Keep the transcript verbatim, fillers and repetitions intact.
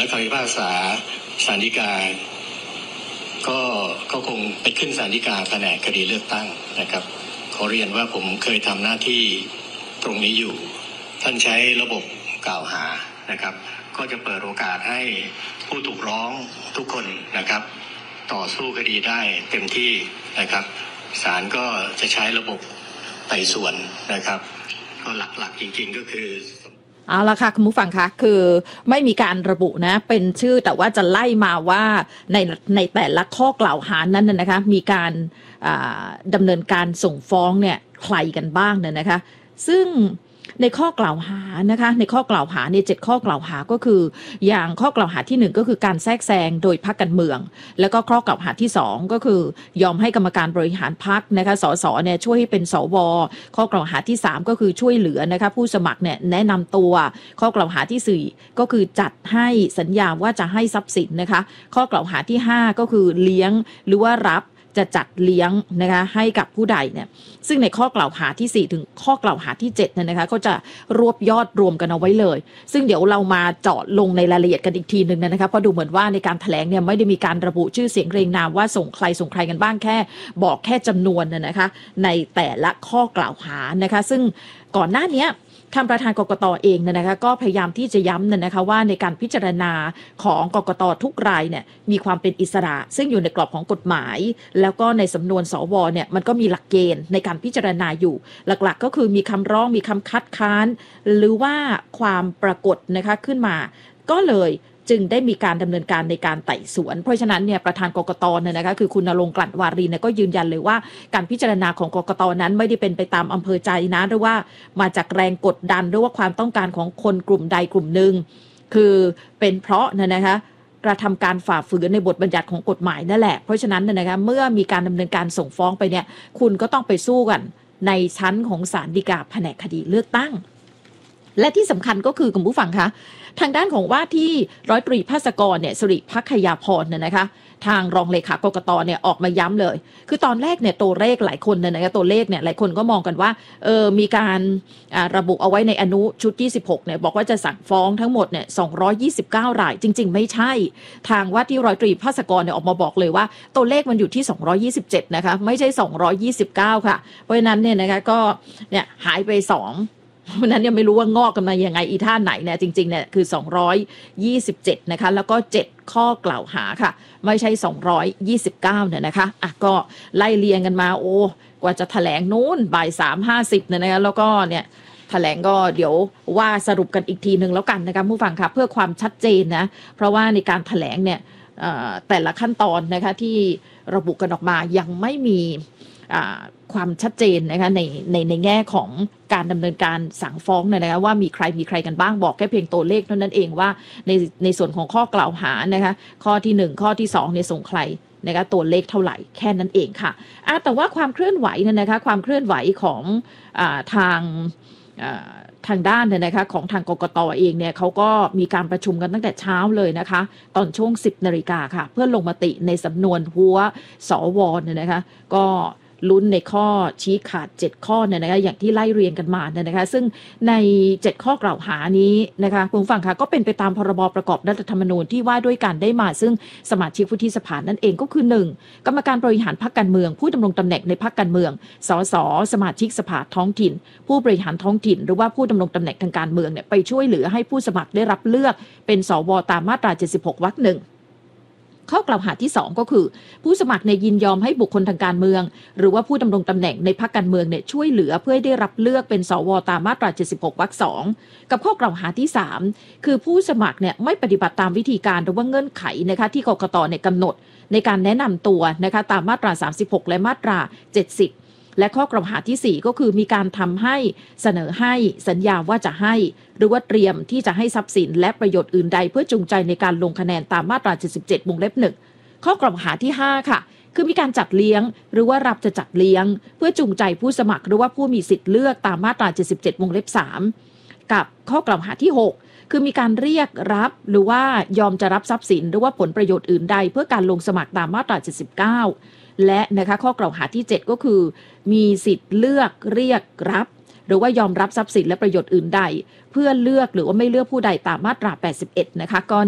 และคำพิพากษาศาลฎีกาก็ก็คงไปขึ้นศาลฎีกาแผนกคดีเลือกตั้งนะครับขอเรียนว่าผมเคยทำหน้าที่ตรงนี้อยู่ท่านใช้ระบบกล่าวหานะครับก็จะเปิดโอกาสให้ผู้ถูกร้องทุกคนนะครับต่อสู้คดีได้เต็มที่นะครับศาลก็จะใช้ระบบไต่สวนนะครับก็หลักๆจริงๆก็คือเอาละค่ะคุณผู้ฟังคะคือไม่มีการระบุนะเป็นชื่อแต่ว่าจะไล่มาว่าในในแต่ละข้อกล่าวหานั้นนะคะมีการดำเนินการส่งฟ้องเนี่ยใครกันบ้างเนี่ยนะคะซึ่งในข้อกล่าวหานะคะในข้อกล่าวหาในเจ็ดข้อกล่าวหาก็คืออย่างข้อกล่าวหาที่หนึ่งก็คือการแทรกแซงโดยพรรคการเมืองแล้วก็ข้อกล่าวหาที่สองก็คือยอมให้กรรมการบริหารพรรคนะคะสสเนี่ยช่วยให้เป็นสวข้อกล่าวหาที่สามก็คือช่วยเหลือนะคะผู้สมัครเนี่ยแนะนำตัวข้อกล่าวหาที่สี่ก็คือจัดให้สัญญาว่าจะให้ทรัพย์สินนะคะข้อกล่าวหาที่ห้าก็คือเลี้ยงหรือว่ารับจะจัดเลี้ยงนะคะให้กับผู้ใดเนี่ยซึ่งในข้อกล่าวหาที่สี่ถึงข้อกล่าวหาที่เจ็ดเนี่ยนะคะก็จะรวบยอดรวมกันเอาไว้เลยซึ่งเดี๋ยวเรามาเจาะลงในรายละเอียดกันอีกทีนึงนะคะเพราะดูเหมือนว่าในการแถลงเนี่ยไม่ได้มีการระบุชื่อเสียงเรียงนามว่าส่งใครส่งใครกันบ้างแค่บอกแค่จำนวนนะคะในแต่ละข้อกล่าวหานะคะซึ่งก่อนหน้านี้ทางประธานกกต.เองนะคะก็พยายามที่จะย้ำนะคะว่าในการพิจารณาของกกต.ทุกรายเนี่ยมีความเป็นอิสระซึ่งอยู่ในกรอบของกฎหมายแล้วก็ในสำนวนสวเนี่ยมันก็มีหลักเกณฑ์ในการพิจารณาอยู่หลักๆก็คือมีคำร้องมีคำคัดค้านหรือว่าความปรากฏนะคะขึ้นมาก็เลยจึงได้มีการดำเนินการในการไต่สวนเพราะฉะนั้นเนี่ยประธานกกต.เนี่ยนะคะคือคุณณรงค์ กลั่นวารีเนี่ยก็ยืนยันเลยว่าการพิจารณาของกกต.นั้นไม่ได้เป็นไปตามอำเภอใจนะหรือว่ามาจากแรงกดดันหรือว่าความต้องการของคนกลุ่มใดกลุ่มหนึ่งคือเป็นเพราะเนี่ยนะคะกระทำการฝ่าฝืนในบทบัญญัติของกฎหมายนั่นแหละเพราะฉะนั้นเนี่ยนะคะเมื่อมีการดำเนินการส่งฟ้องไปเนี่ยคุณก็ต้องไปสู้กันในชั้นของศาลฎีกาแผนกคดีเลือกตั้งและที่สำคัญก็คือคุณผู้ฟังคะทางด้านของว่าที่ร้อยตรีภาสกรเนี่ยสุริภัคยาพรเนี่ยนะคะทางรองเลขากกตเนี่ยออกมาย้ำเลยคือตอนแรกเนี่ยตัวเลขหลายคนเนี่ยนะคะตัวเลขเนี่ยหลายคนก็มองกันว่าเออมีการระบุเอาไว้ในอนุชุดที่สิบหกเนี่ยบอกว่าจะสั่งฟ้องทั้งหมดเนี่ยสองร้อยยี่สิบเก้ารายจริงๆไม่ใช่ทางว่าที่ร้อยตรีภาสกรเนี่ยออกมาบอกเลยว่าตัวเลขมันอยู่ที่สองร้อยยี่สิบเจ็ดนะคะไม่ใช่สองร้อยยี่สิบเก้าค่ะเพราะฉะนั้นเนี่ยนะคะก็เนี่ยหายไปสองเพราะนั้นยังไม่รู้ว่างอกกันมายังไงอีท่าไหนเนี่ยจริงๆเนี่ยคือสองร้อยยี่สิบเจ็ดนะคะแล้วก็เจ็ดข้อกล่าวหาค่ะไม่ใช่สองร้อยยี่สิบเก้าเนี่ยนะคะอ่ะก็ไล่เรียงกันมาโอ้กว่าจะแถลงนู้นบ่ายสามห้าสิบเนี่ยนะคะแล้วก็เนี่ยแถลงก็เดี๋ยวว่าสรุปกันอีกทีนึงแล้วกันนะคะผู้ฟังค่ะเพื่อความชัดเจนนะเพราะว่าในการแถลงเนี่ยแต่ละขั้นตอนนะคะที่ระบุกันออกมายังไม่มีความชัดเจนนะคะในในในแง่ของการดำเนินการสั่งฟ้องนะคะว่ามีใครมีใครกันบ้างบอกแค่เพียงตัวเลขเท่านั้นเองว่าในในส่วนของข้อกล่าวหานะคะข้อที่หนึ่งข้อที่สองเนี่ยส่งใครนะคะตัวเลขเท่าไหร่แค่นั้นเองค่ะอ่ะแต่ว่าความเคลื่อนไหวเนี่ยนะคะความเคลื่อนไหวของอ่าทางอ่าทางด้านเนี่ยนะคะของทางกกต.เองเนี่ยเขาก็มีการประชุมกันตั้งแต่เช้าเลยนะคะตอนช่วงสิบนาฬิกาค่ะเพื่อลงมติในสำนวนหัวสวเนี่ยนะคะก็ลุ้นในข้อชี้ขาดเจ็ดข้อเนี่ยนะคะอย่างที่ไล่เรียงกันมาเนี่ยนะคะซึ่งในเจ็ดข้อกล่าวหานี้นะคะคุณฟังค่ะก็เป็นไปตามพรบประกอบรัฐธรรมนูญที่ว่าด้วยการได้มาซึ่งสมาชิกวุฒิสภานั่นเองก็คือหนึ่งกรรมการบริหารพรรคการเมืองผู้ดำรงตำแหน่งในพรรคการเมืองสสสมาชิกสภาท้องถิ่นผู้บริหารท้องถิ่นหรือว่าผู้ดำรงตำแหน่งทางการเมืองเนี่ยไปช่วยเหลือให้ผู้สมัครได้รับเลือกเป็นสวตามมาตราเจ็ดสิบหกวรรคหนึ่งข้อกล่าวหาที่สองก็คือผู้สมัครในยินยอมให้บุคคลทางการเมืองหรือว่าผู้ดำรงตำแหน่งในพรรคการเมืองเนี่ยช่วยเหลือเพื่อได้รับเลือกเป็นสวตามมาตราเจ็ดสิบหกวรรคสองกับข้อกล่าวหาที่สามคือผู้สมัครเนี่ยไม่ปฏิบัติตามวิธีการหรือว่าเงื่อนไขนะคะที่กกตเนี่ยกำหนดในการแนะนำตัวนะคะตามมาตราสามสิบหกและมาตราเจ็ดสิบและข้อกล่าวหาที่สี่ก็คือมีการทำให้เสนอให้สัญญาว่าจะให้หรือว่าเตรียมที่จะให้ทรัพย์สินและประโยชน์อื่นใดเพื่อจูงใจในการลงคะแนนตามมาตราเจ็ดสิบเจ็ดวงเล็บหนึ่งข้อกล่าวหาที่ห้าค่ะคือมีการจัดเลี้ยงหรือว่ารับจะจัดเลี้ยงเพื่อจูงใจผู้สมัครหรือว่าผู้มีสิทธิ์เลือกตามมาตราเจ็ดสิบเจ็ดวงเล็บสามกับข้อกล่าวหาที่หกคือมีการเรียกรับหรือว่ายอมจะรับทรัพย์สินหรือว่าผลประโยชน์อื่นใดเพื่อการลงสมัครตามมาตราเจ็ดสิบเก้าและนะคะข้อกล่าวหาที่เจ็ดก็คือมีสิทธิ์เลือกเรียกรับหรือว่ายอมรับทรัพย์สินและประโยชน์อื่นใดเพื่อเลือกหรือว่าไม่เลือกผู้ใดตามมาตราแปดสิบเอ็ดนะคะก็